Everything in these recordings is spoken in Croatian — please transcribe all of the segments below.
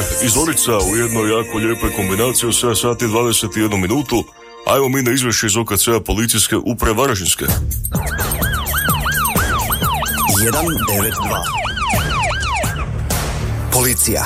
i Zorica u jednoj jako lijepoj kombinaciji u 7 sati i 21 minutu. Ajmo mi na izvješće iz OKC-a policijske uprave Varaždinske. 192. Policija.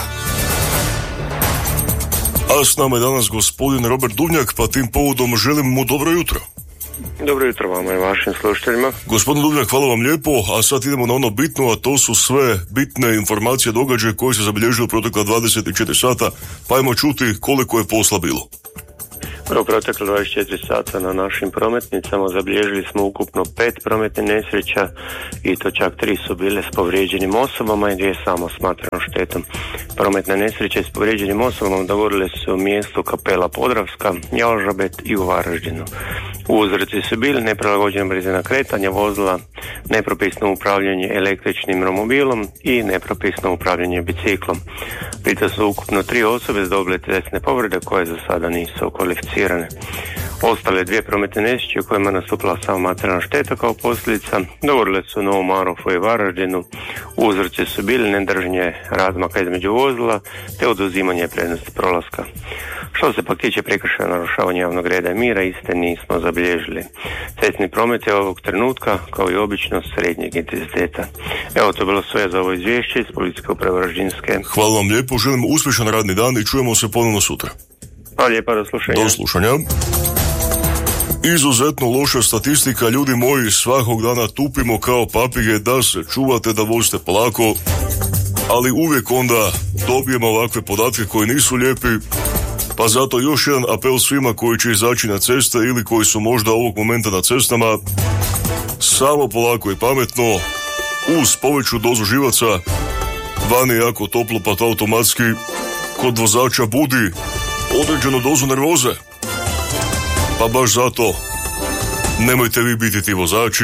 A s nama je danas gospodin Robert Duvnjak, pa tim povodom želim mu dobro jutro. Dobro jutro vama i vašim slušateljima. Gospodin Duvnjak, hvala vam lijepo, a sad idemo na ono bitno, a to su sve bitne informacije, događaje koje se zabilježili u protekla 24 sata, pa ajmo čuti koliko je posla bilo. U protekle 24 sata na našim prometnicama zabilježili smo ukupno 5 prometnih nesreća i to čak 3 su bile s povrijeđenim osobama i 2 samo smatrano štetom. Prometne nesreće s povrijeđenim osobama dogodile se u mjestu Kapela Podravska, Jalžabet i u Varaždinu. Uzroci su bili neprilagođena brzina kretanja vozila, nepropisno upravljanje električnim romobilom i nepropisno upravljanje biciklom. Pritom su ukupno 3 osobe dobile tjelesne povrede koje za sada nisu kvalificirane. Ostale 2 prometne nesreće u kojima je nastupila samo materijalna šteta kao posljedica dogodile su u Novom Marofu i Varaždinu. Uzroci su bili nedržanje razmaka između vozila te oduzimanje prednosti prolaska. Što se pak tiče prekršaja narušavanja javnog reda i mira, iste nismo zabilježili. Cestni promet je ovog trenutka, kao i obično, srednjeg intenziteta. Evo, to je bilo sve za ovo izvješće iz Policijske uprave Varaždinske. Hvala vam lijepo, želim uspješan radni dan i čujemo se ponovno sutra. Hvala lijepa, do slušanja. Do slušanja. Izuzetno loša statistika, ljudi moji, svakog dana tupimo kao papige da se čuvate, da vozite polako, ali uvijek onda dobijemo ovakve podatke koji nisu lijepi, pa zato još jedan apel svima koji će izaći na ceste ili koji su možda ovog momenta na cestama, samo polako i pametno, uz poveću dozu živaca, vani je jako toplo pa to automatski kod vozača budi određenu dozu nervoze. Pa baš zato nemojte vi biti ti vozači,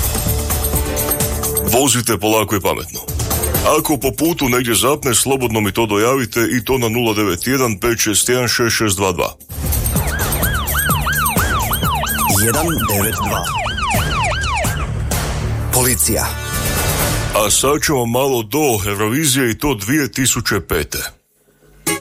vozite polako i pametno. Ako po putu negdje zapne, slobodno mi to dojavite i to na 091 561 6622. 192. Policija. A sad ćemo malo do Eurovizije i to 2005.